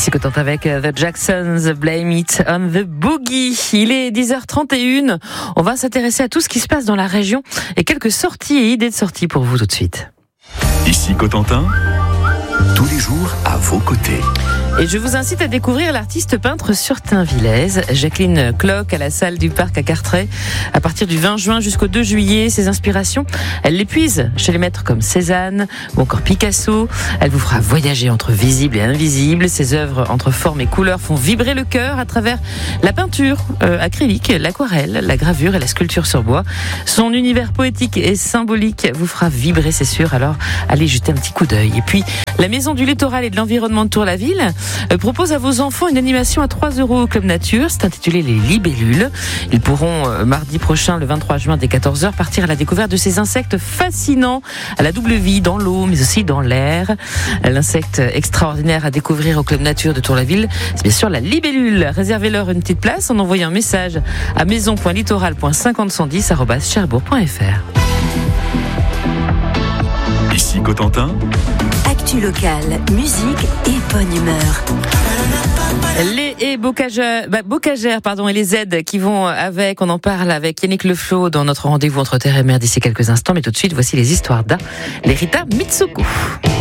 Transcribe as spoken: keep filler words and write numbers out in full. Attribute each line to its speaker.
Speaker 1: Ici Cotentin avec The Jacksons, Blame It on the Boogie. Il est dix heures trente et une. On va s'intéresser à tout ce qui se passe dans la région et quelques sorties et idées de sorties pour vous tout de suite.
Speaker 2: Ici Cotentin, tous les jours à vos côtés.
Speaker 1: Et je vous incite à découvrir l'artiste peintre surtainvillaise, Jacqueline Cloc, à la salle du parc à Carteret. À partir du vingt juin jusqu'au deux juillet, ses inspirations, elle les puise chez les maîtres comme Cézanne ou encore Picasso. Elle vous fera voyager entre visible et invisible. Ses œuvres entre formes et couleurs font vibrer le cœur à travers la peinture euh, acrylique, l'aquarelle, la gravure et la sculpture sur bois. Son univers poétique et symbolique vous fera vibrer, c'est sûr. Alors, allez jeter un petit coup d'œil. Et puis, la Maison du Littoral et de l'Environnement de Tour-la-Ville propose à vos enfants une animation à trois euros au Club Nature. C'est intitulé Les Libellules. Ils pourront euh, mardi prochain, le vingt-trois juin, dès quatorze heures, partir à la découverte de ces insectes fascinants à la double vie, dans l'eau, mais aussi dans l'air. L'insecte extraordinaire à découvrir au Club Nature de Tour-la-Ville, c'est bien sûr la libellule. Réservez-leur une petite place en envoyant un message à maison point littoral point cinquante cent dix arobase cherbourg point f r.
Speaker 2: Ici Cotentin,
Speaker 3: actu locale, musique et bonne humeur.
Speaker 1: Les et Bocagère, bah, Bocagère, pardon, et les aides qui vont avec, on en parle avec Yannick Leflot dans notre rendez-vous entre terre et mer d'ici quelques instants. Mais tout de suite, voici les histoires d'A, les Rita Mitsuko.